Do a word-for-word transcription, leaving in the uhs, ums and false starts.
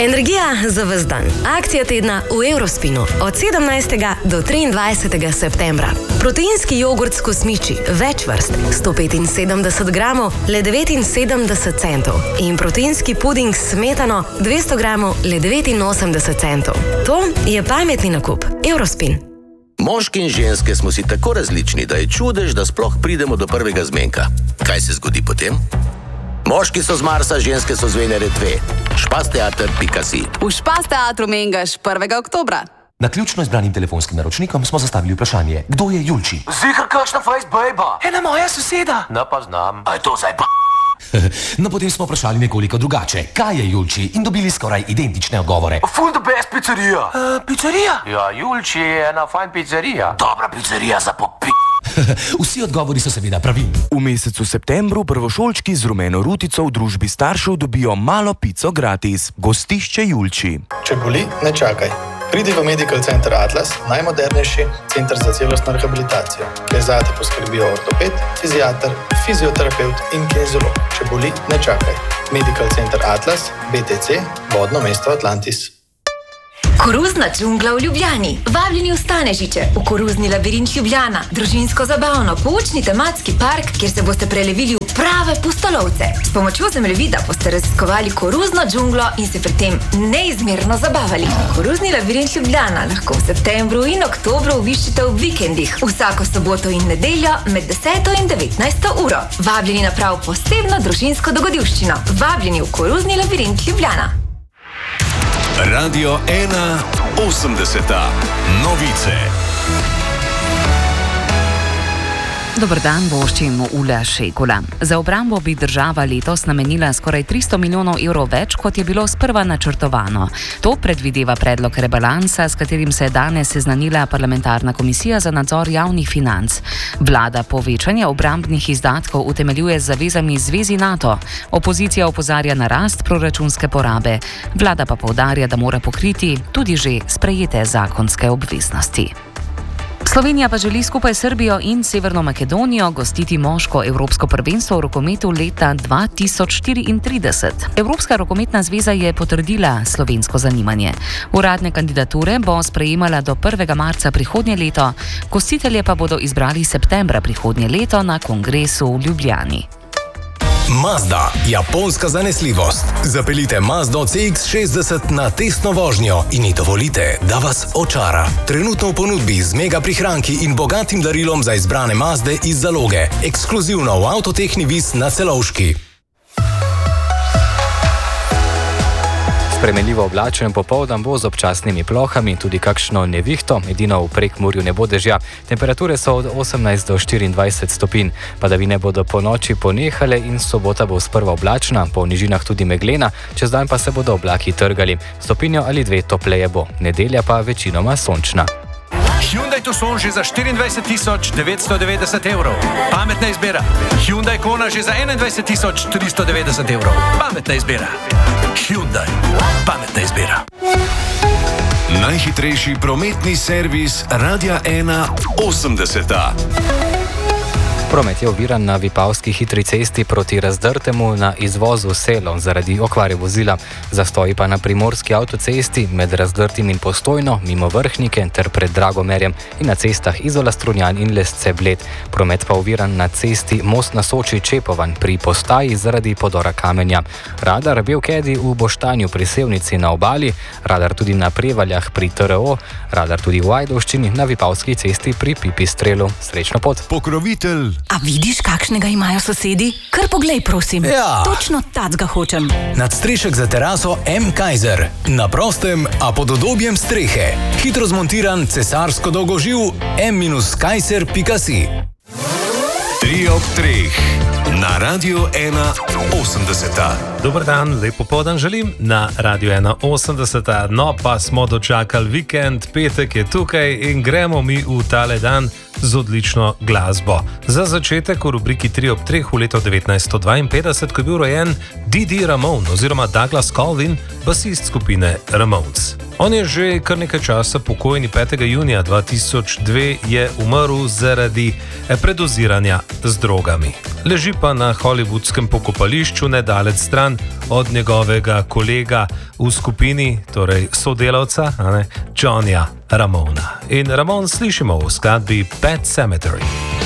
Energija za ves dan. Akcija tedna v Eurospinu od sedemnajstega do triindvajsetega septembra. Proteinski jogurt s kosmiči, več vrst, sto petinsedemdeset gramov, le devetinsedemdeset centov. In proteinski puding s smetano, dvesto gramov, le devetinosemdeset centov. To je pametni nakup. Eurospin. Moški in ženske smo si tako različni, da je čudež, da sploh pridemo do prvega zmenka. Kaj se zgodi potem? Moški so z Marsa, ženske so z Venere dve. špasteater pika si. V Špasteatru Mengaš prvega oktobra. Na ključno izbranim telefonskim naročnikom smo zastavili vprašanje, kdo je Julči? Zihar kakšna face bejba? Ena moja soseda. Ne pa znam. A je to zdaj pa? No, potem smo vprašali nekoliko drugače. Kaj je Julči? In dobili skoraj identične odgovore. Full the best pizzerija. Uh, pizzerija? Ja, Julči je ena fajn pizzerija. Dobra pizzerija za popi... Vsi odgovori so seveda pravilni. V mesecu septembru prvošolčki z rumeno rutico v družbi staršev dobijo malo pico gratis. Gostišče Julči. Če boli, ne čakaj. Pridi v Medical Center Atlas, najmodernejši center za celostno rehabilitacijo, kjer zate poskrbijo ortoped, fiziater, fizioterapevt in kineziolog. Če boli, ne čakaj. Medical Center Atlas, B T C, vodno mesto Atlantis. Koruzna džungla v Ljubljani. Vabljeni v Stanežiče, v koruzni labirint Ljubljana. Družinsko zabavno, poučni tematski park, kjer se boste prelevili v prave pustolovce. S pomočjo zemljevida boste raziskovali koruzno džunglo in se pri tem neizmerno zabavali. Koruzni labirint Ljubljana lahko v septembru in oktobru obiščite v vikendih, vsako soboto in nedeljo med deseto in devetnajsto uro. Vabljeni na prav posebno družinsko dogodivščino. Vabljeni v koruzni labirint Ljubljana. Radio ena osemdeseta. Novice. Dobar dan, voščim Ula Šekula. Za obrambo bi država letos namenila skoraj tristo milijonov evrov več, kot je bilo sprva načrtovano. To predvideva predlog rebalansa, s katerim se je danes seznanila parlamentarna komisija za nadzor javnih financ. Vlada povečanje obrambnih izdatkov utemeljuje z zavezami Zvezi NATO. Opozicija opozarja na rast proračunske porabe. Vlada pa poudarja, da mora pokriti tudi že sprejete zakonske obveznosti. Slovenija pa želi skupaj s Srbijo in Severno Makedonijo gostiti moško evropsko prvenstvo v rokometu leta dva tisoč štiriintrideset. Evropska rokometna zveza je potrdila slovensko zanimanje. Uradne kandidature bo sprejemala do prvega marca prihodnje leto, gostitelje pa bodo izbrali septembra prihodnje leto na kongresu v Ljubljani. Mazda, japonska zanesljivost. Zapeljite Mazdo C X šestdeset na testno vožnjo in ji dovolite, da vas očara. Trenutno v ponudbi z mega prihranki in bogatim darilom za izbrane Mazde iz zaloge. Ekskluzivno v Avtotehni Vis na Celovški. Spremenljivo oblačen popoldan bo z občasnimi plohami, tudi kakšno nevihto, edino v Prekmurju ne bo dežja. Temperature so od osemnajst do štiriindvajset stopinj. Padavine bodo po noči ponehale in sobota bo sprva oblačna, po nižinah tudi meglena, čez dan pa se bodo oblaki trgali. Stopinjo ali dve topleje bo, nedelja pa večinoma sončna. Hyundai Tucson že za štiriindvajset tisoč devetsto devetdeset evrov. Pametna izbira. Hyundai Kona že za enaindvajset tisoč tristo devetdeset evrov. Pametna izbira. Hyundai. Pametna izbira. Najhitrejši prometni servis Radia ena osemdeseta. Promet je oviran na Vipavski hitri cesti proti Razdrtemu na izvozu Selo zaradi okvare vozila. Zastoji pa na Primorski avtocesti med Razdrtim in Postojno, mimo Vrhnike ter pred Dragomerjem in na cestah Izola Strunjan in Lesce Bled. Promet pa oviran na cesti Most na Soči Čepovan pri postaji zaradi podora kamenja. Radar Belkedi v Boštanju pri Sevnici na obali, radar tudi na Prevaljah pri T R O, radar tudi v Ajdovščini na Vipavski cesti pri Pipistrelu. Srečno pot. Pokrovitelj. A vidiš, kakšnega imajo sosedi? Kar poglej, prosim. Ja. Točno tacga hočem. Nadstrešek za teraso M. Kaiser. Na prostem, a pod udobjem strehe. Hitro zmontiran cesarsko dolgoživ M Kaiser pika si. Tri ob treh. Na Radio ena osemdeseta. Dobar dan, lep popoldan želim na Radio ena osemdeseta. No, pa smo dočakali vikend, petek je tukaj in gremo mi v tale dan z odlično glasbo. Za začetek v rubriki tri ob treh v leto devetnajststo dvainpetdeset, ko je bil rojen Didi Ramone oziroma Douglas Colvin, basist skupine Ramones. On je že kar nekaj časa pokojni, petega junija dva tisoč dve je umrl zaradi predoziranja z drogami. Leži pa na hollywoodskem pokopališču nedaleč stran od njegovega kolega v skupini, torej sodelavca, Johnnyja Ramona. In Ramon slišimo v skladbi Pet Sematary.